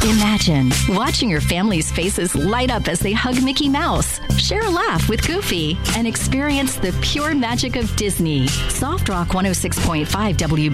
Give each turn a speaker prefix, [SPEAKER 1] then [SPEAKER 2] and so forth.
[SPEAKER 1] Imagine watching your family's faces light up as they hug Mickey Mouse, share a laugh with Goofy, and experience the pure magic of Disney. Soft Rock 106.5 WB